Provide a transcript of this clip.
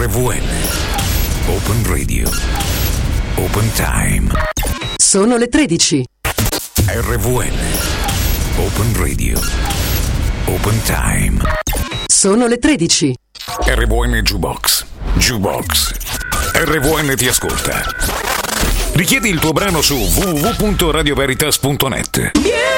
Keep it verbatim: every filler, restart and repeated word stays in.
R V N Open Radio Open Time. Sono le tredici. R V N Open Radio Open Time. Sono le tredici. R V N Jukebox Jukebox. R V N ti ascolta. Richiedi il tuo brano su w w w punto radio veritas punto net.